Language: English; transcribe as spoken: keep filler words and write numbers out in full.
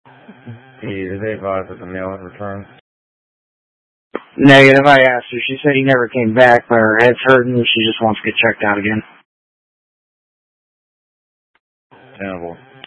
He, did they advise that the mail had returned? Negative, I asked her. She said he never came back, but her head's hurting and she just wants to get checked out again. Tenable.